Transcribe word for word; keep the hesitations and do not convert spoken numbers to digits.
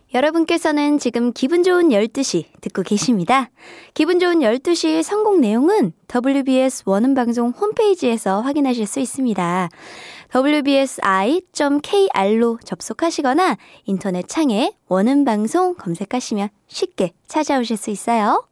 여러분께서는 지금 기분 좋은 열두 시 듣고 계십니다. 기분 좋은 열두 시 선곡 내용은 더블유비에스 원음방송 홈페이지에서 확인하실 수 있습니다. 더블유비에스아이 닷 케이알로 접속하시거나 인터넷 창에 원음방송 검색하시면 쉽게 찾아오실 수 있어요.